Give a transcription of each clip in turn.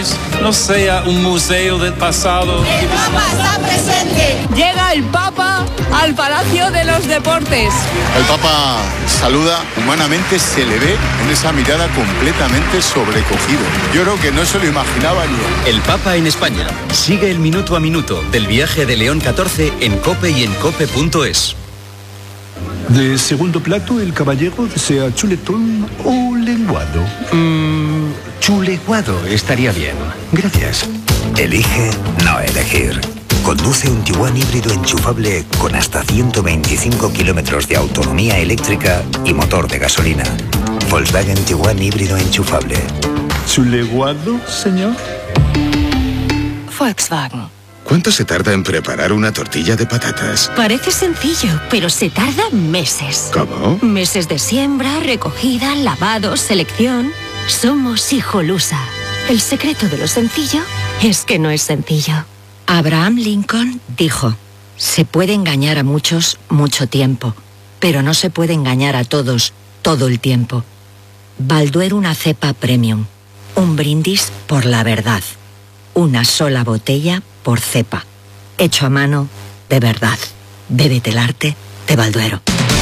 país no sea un museo del pasado. El Papa está presente. Llega el Papa al Palacio de los Deportes. El Papa saluda, humanamente se le ve en esa mirada completamente sobrecogido. Yo creo que no se lo imaginaba ni él. El Papa en España. Sigue el minuto a minuto del viaje de León XIV en COPE y en COPE.es. De segundo plato, el caballero desea chuletón o lenguado. Chuleguado estaría bien. Gracias. Elige no elegir. Conduce un Tiguan híbrido enchufable con hasta 125 kilómetros de autonomía eléctrica y motor de gasolina. Volkswagen Tiguan híbrido enchufable. ¿Chuleguado, señor? Volkswagen. ¿Cuánto se tarda en preparar una tortilla de patatas? Parece sencillo, pero se tarda meses. ¿Cómo? Meses de siembra, recogida, lavado, selección. Somos Hijolusa. El secreto de lo sencillo es que no es sencillo. Abraham Lincoln dijo: se puede engañar a muchos mucho tiempo, pero no se puede engañar a todos todo el tiempo. Balduero, una cepa premium. Un brindis por la verdad. Una sola botella por cepa. Hecho a mano de verdad. Bébete el arte de Balduero.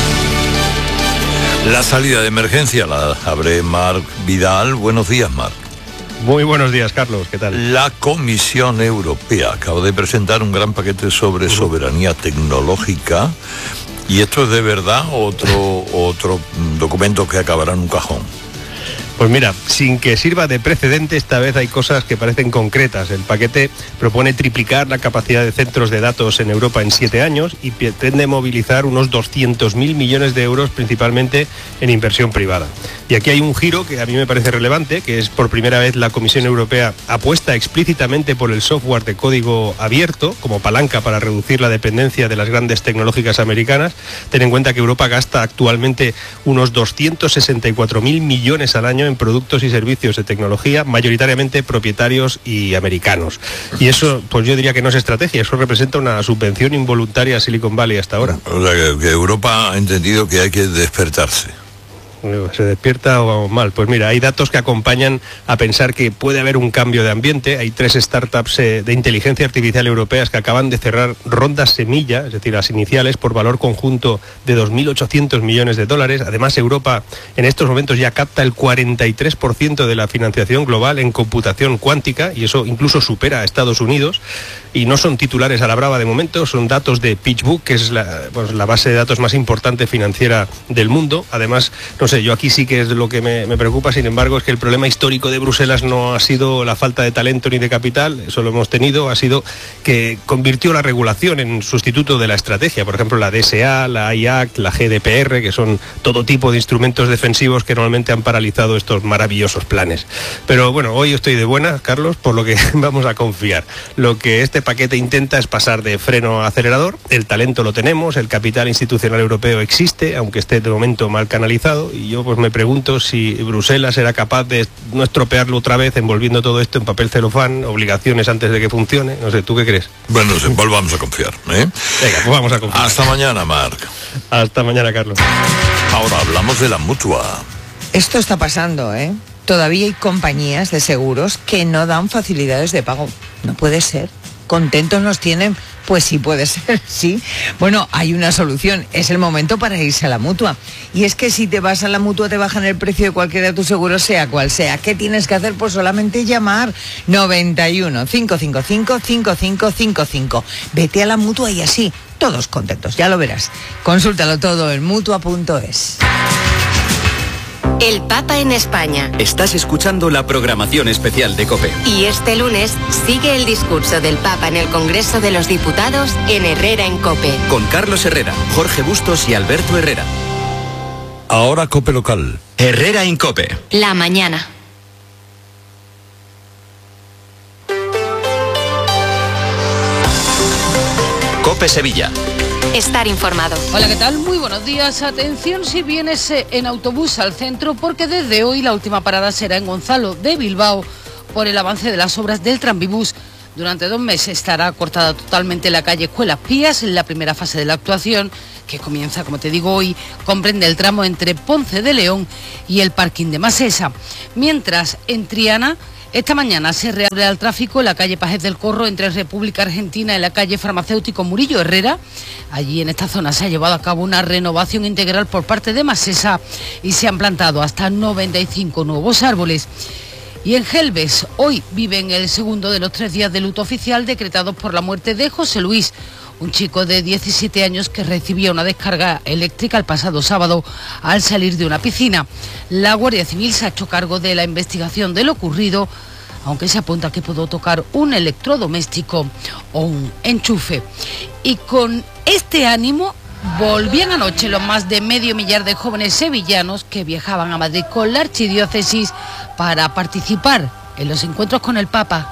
La salida de emergencia la abre Marc Vidal. Buenos días, Marc. Muy buenos días, Carlos. ¿Qué tal? La Comisión Europea acaba de presentar un gran paquete sobre soberanía tecnológica. ¿Y esto es de verdad otro documento que acabará en un cajón? Pues mira, sin que sirva de precedente, esta vez hay cosas que parecen concretas. El paquete propone triplicar la capacidad de centros de datos en Europa en 7 años y pretende movilizar unos 200.000 millones de euros, principalmente en inversión privada. Y aquí hay un giro que a mí me parece relevante, que es por primera vez la Comisión Europea apuesta explícitamente por el software de código abierto como palanca para reducir la dependencia de las grandes tecnológicas americanas. Ten en cuenta que Europa gasta actualmente unos 264.000 millones al año en productos y servicios de tecnología, mayoritariamente propietarios y americanos. Y eso, pues yo diría que no es estrategia, eso representa una subvención involuntaria a Silicon Valley hasta ahora. O sea, que Europa ha entendido que hay que despertarse. ¿Se despierta o vamos mal? Pues mira, hay datos que acompañan a pensar que puede haber un cambio de ambiente. Hay 3 startups de inteligencia artificial europeas que acaban de cerrar rondas semilla, es decir, las iniciales, por valor conjunto de 2.800 millones de dólares. Además, Europa en estos momentos ya capta el 43% de la financiación global en computación cuántica, y eso incluso supera a Estados Unidos. Y no son titulares a la brava de momento, son datos de PitchBook, que es la base de datos más importante financiera del mundo. Además, no sé, yo aquí sí que es lo que me preocupa, sin embargo, es que el problema histórico de Bruselas no ha sido la falta de talento ni de capital, eso lo hemos tenido, ha sido que convirtió la regulación en sustituto de la estrategia. Por ejemplo, la DSA, la IAC, la GDPR, que son todo tipo de instrumentos defensivos que normalmente han paralizado estos maravillosos planes. Pero bueno, hoy estoy de buena, Carlos, por lo que vamos a confiar. Lo que este paquete intenta es pasar de freno a acelerador. El talento lo tenemos, el capital institucional europeo existe, aunque esté de momento mal canalizado, y yo pues me pregunto si Bruselas será capaz de no estropearlo otra vez envolviendo todo esto en papel celofán, obligaciones antes de que funcione. No sé, ¿tú qué crees? Bueno, no sé, volvamos a confiar, ¿eh? Venga, pues vamos a confiar. Hasta mañana, Marc. Hasta mañana, Carlos. Ahora hablamos de la Mutua. Esto está pasando, ¿eh? Todavía hay compañías de seguros que no dan facilidades de pago. No puede ser. ¿Contentos nos tienen? Pues sí puede ser, sí. Bueno, hay una solución, es el momento para irse a la Mutua. Y es que si te vas a la Mutua te bajan el precio de cualquiera de tus seguros, sea cual sea. ¿Qué tienes que hacer? Pues solamente llamar 91 555 5555. Vete a la Mutua y así, todos contentos, ya lo verás. Consúltalo todo en Mutua.es. El Papa en España. Estás escuchando la programación especial de COPE. Y este lunes sigue el discurso del Papa en el Congreso de los Diputados en Herrera en COPE. Con Carlos Herrera, Jorge Bustos y Alberto Herrera. Ahora COPE local. Herrera en COPE. La mañana. COPE Sevilla. Estar informado. Hola, ¿qué tal? Muy buenos días. Atención si vienes en autobús al centro, porque desde hoy la última parada será en Gonzalo de Bilbao por el avance de las obras del tranvibús. Durante 2 meses estará cortada totalmente la calle Escuelas Pías. En la primera fase de la actuación, que comienza, como te digo hoy, comprende el tramo entre Ponce de León y el parking de Masesa. Mientras, en Triana, Esta mañana se reabre al tráfico en la calle Pajés del Corro entre República Argentina y la calle Farmacéutico Murillo Herrera. Allí en esta zona se ha llevado a cabo una renovación integral por parte de Masesa y se han plantado hasta 95 nuevos árboles. Y en Gelbes, hoy viven el segundo de los 3 días de luto oficial decretados por la muerte de José Luis, un chico de 17 años que recibía una descarga eléctrica el pasado sábado al salir de una piscina. La Guardia Civil se ha hecho cargo de la investigación de lo ocurrido, aunque se apunta que pudo tocar un electrodoméstico o un enchufe. Y con este ánimo volvían anoche los más de medio millar de jóvenes sevillanos que viajaban a Madrid con la archidiócesis para participar en los encuentros con el Papa.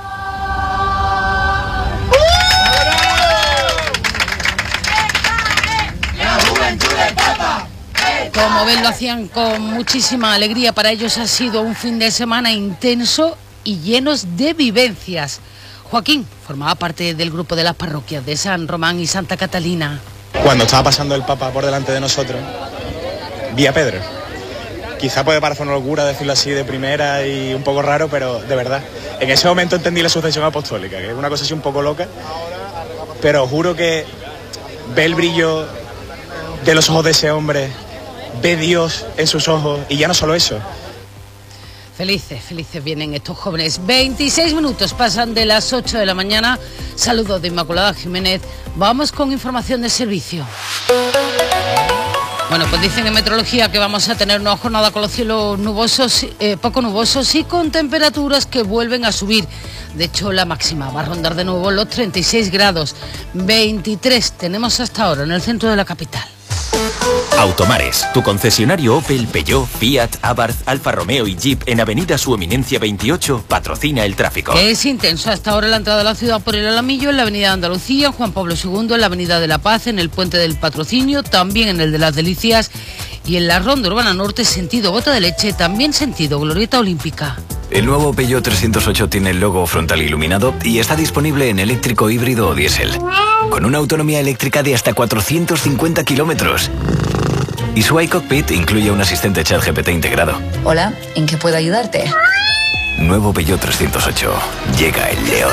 Como ven, lo hacían con muchísima alegría. Para ellos ha sido un fin de semana intenso y llenos de vivencias. Joaquín formaba parte del grupo de las parroquias de San Román y Santa Catalina. Cuando estaba pasando el Papa por delante de nosotros, vi a Pedro. Quizá puede parecer una locura decirlo así de primera y un poco raro, pero de verdad, en ese momento entendí la sucesión apostólica, que es una cosa así un poco loca, pero juro que ve el brillo de los ojos de ese hombre, ve Dios en sus ojos, y ya no solo eso. Felices vienen estos jóvenes. 26 minutos pasan de las 8 de la mañana. Saludos de Inmaculada Jiménez. Vamos con información de servicio. Bueno, pues dicen en meteorología que vamos a tener una jornada con los cielos nubosos, poco nubosos y con temperaturas que vuelven a subir. De hecho, la máxima va a rondar de nuevo los 36 grados. 23 tenemos hasta ahora en el centro de la capital. Automares, tu concesionario Opel, Peugeot, Fiat, Abarth, Alfa Romeo y Jeep en Avenida Su Eminencia 28 patrocina el tráfico. Que es intenso hasta ahora la entrada a la ciudad por el Alamillo, en la Avenida de Andalucía, en Juan Pablo II, en la Avenida de la Paz, en el Puente del Patrocinio, también en el de las Delicias y en la Ronda Urbana Norte, sentido Bota de Leche, también sentido Glorieta Olímpica. El nuevo Peugeot 308 tiene el logo frontal iluminado y está disponible en eléctrico, híbrido o diésel, con una autonomía eléctrica de hasta 450 kilómetros. Y su iCockpit incluye un asistente ChatGPT integrado. Hola, ¿en qué puedo ayudarte? Nuevo Peugeot 308. Llega el León.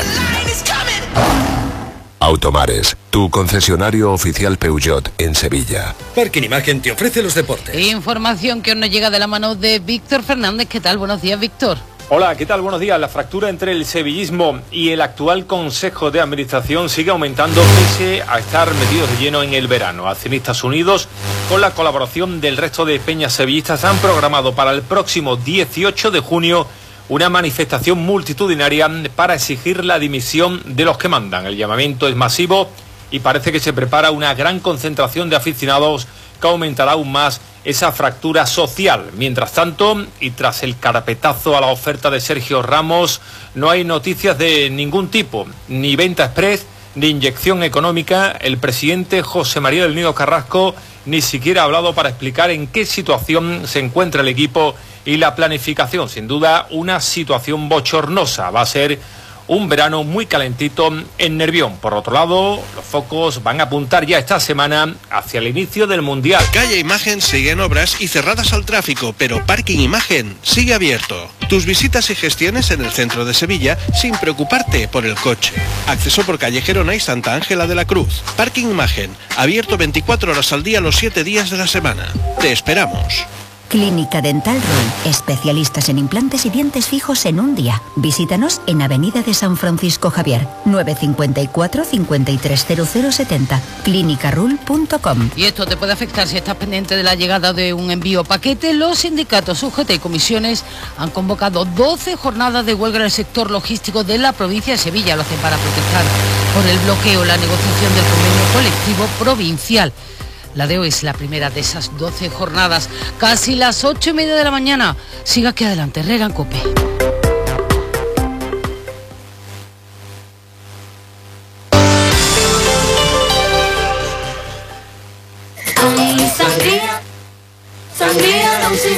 Automares, tu concesionario oficial Peugeot en Sevilla. Parking Imagen te ofrece los deportes. Información que nos llega de la mano de Víctor Fernández. ¿Qué tal? Buenos días, Víctor. Hola, ¿qué tal? Buenos días. La fractura entre el sevillismo y el actual Consejo de Administración sigue aumentando pese a estar metidos de lleno en el verano. Accionistas Unidos, con la colaboración del resto de peñas sevillistas, han programado para el próximo 18 de junio una manifestación multitudinaria para exigir la dimisión de los que mandan. El llamamiento es masivo y parece que se prepara una gran concentración de aficionados que aumentará aún más esa fractura social. Mientras tanto, y tras el carpetazo a la oferta de Sergio Ramos, no hay noticias de ningún tipo, ni venta express, ni inyección económica. El presidente José María del Nido Carrasco ni siquiera ha hablado para explicar en qué situación se encuentra el equipo y la planificación. Sin duda, una situación bochornosa. Va a ser un verano muy calentito en Nervión. Por otro lado, los focos van a apuntar ya esta semana hacia el inicio del Mundial. Calle Imagen sigue en obras y cerradas al tráfico, pero Parking Imagen sigue abierto. Tus visitas y gestiones en el centro de Sevilla sin preocuparte por el coche. Acceso por calle Gerona y Santa Ángela de la Cruz. Parking Imagen, abierto 24 horas al día los 7 días de la semana. Te esperamos. Clínica Dental Roy, especialistas en implantes y dientes fijos en un día. Visítanos en Avenida de San Francisco Javier, 954 530070, clinicarul.com. Y esto te puede afectar si estás pendiente de la llegada de un envío paquete. Los sindicatos UGT y comisiones han convocado 12 jornadas de huelga en el sector logístico de la provincia de Sevilla. Lo hacen para protestar por el bloqueo, la negociación del convenio colectivo provincial. La de hoy es la primera de esas 12 jornadas. Casi las 8:30 de la mañana. Siga aquí adelante, Herrera en COPE.